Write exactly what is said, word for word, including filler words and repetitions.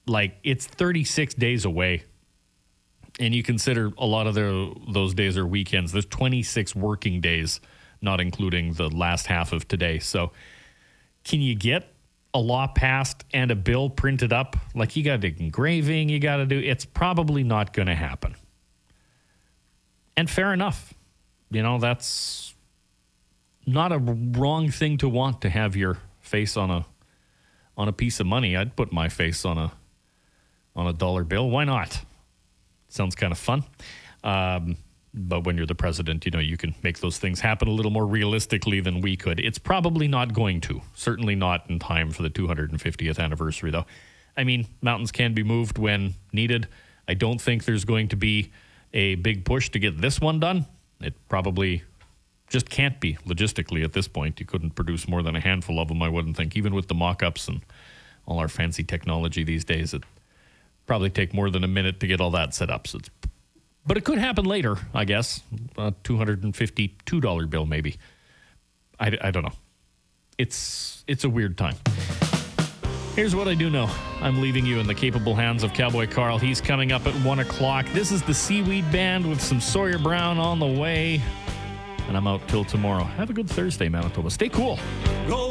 like it's thirty-six days away. And you consider a lot of the, those days are weekends. There's twenty-six working days, not including the last half of today. So can you get a law passed and a bill printed up? Like you got to do engraving, you got to do, it's probably not going to happen. And fair enough. You know, that's not a wrong thing to want, to have your face on a on a piece of money. I'd put my face on a on a dollar bill. Why not? Sounds kind of fun. Um, but when you're the president, you know, you can make those things happen a little more realistically than we could. It's probably not going to. Certainly not in time for the two hundred fiftieth anniversary, though. I mean, mountains can be moved when needed. I don't think there's going to be a big push to get this one done. It probably just can't be logistically at this point. You couldn't produce more than a handful of them, I wouldn't think. Even with the mock-ups and all our fancy technology these days, it probably take more than a minute to get all that set up. So it's, but it could happen later, I guess. A two hundred fifty-two dollars bill, maybe. I, I don't know. It's it's a weird time. Here's what I do know. I'm leaving you in the capable hands of Cowboy Carl. He's coming up at one o'clock. This is the Seaweed Band with some Sawyer Brown on the way. And I'm out till tomorrow. Have a good Thursday, Manitoba. Stay cool.